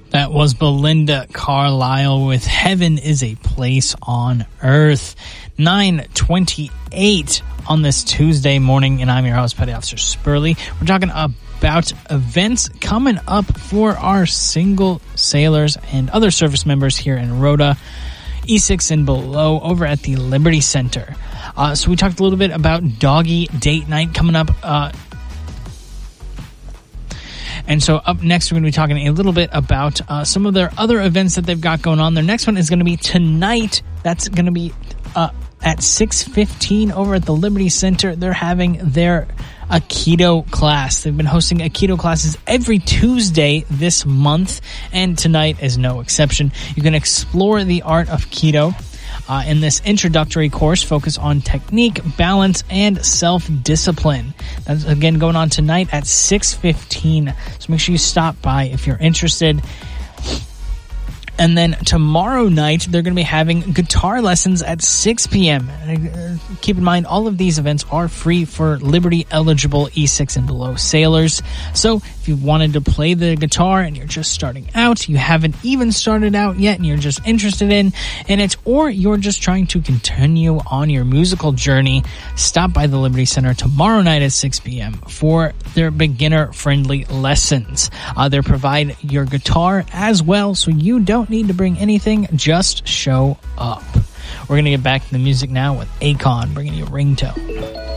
That was Belinda Carlisle with Heaven is a Place on Earth. 9:28 on this Tuesday morning, and I'm your host, Petty Officer Spurley. We're talking about events coming up for our single sailors and other service members here in Rhoda, E6 and below, over at the Liberty Center. So we talked a little bit about Doggy Date Night coming up. And so up next, we're going to be talking a little bit about some of their other events that they've got going on. Their next one is going to be tonight. That's going to be at 6:15 over at the Liberty Center. They're having their Aikido class. They've been hosting Aikido classes every Tuesday this month, and tonight is no exception. You can explore the art of Aikido in this introductory course, focus on technique, balance, and self-discipline. That's, again, going on tonight at 6:15. So make sure you stop by if you're interested. And then tomorrow night, they're going to be having guitar lessons at 6 p.m. Keep in mind, all of these events are free for Liberty-eligible E6 and below sailors. So if you wanted to play the guitar and you're just starting out, you haven't even started out yet, and you're just interested in it, or you're just trying to continue on your musical journey, stop by the Liberty Center tomorrow night at 6 p.m. for their beginner-friendly lessons. They provide your guitar as well, so you don't need to bring anything, just show up. We're going to get back to the music now with Akon bringing you Ringtone.